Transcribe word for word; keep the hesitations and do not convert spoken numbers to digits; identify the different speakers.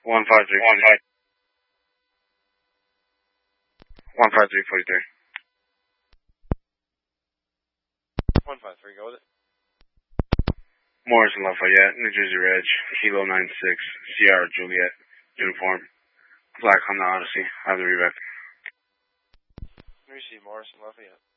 Speaker 1: One five three. One five. One five three forty three.
Speaker 2: One five three. Go with it.
Speaker 1: Morrison Lafayette, New Jersey Reg, Kilo nine six, Sierra Juliet, uniform, Black Honda Odyssey. I have the reback.
Speaker 2: Let me see, Morrison Lafayette.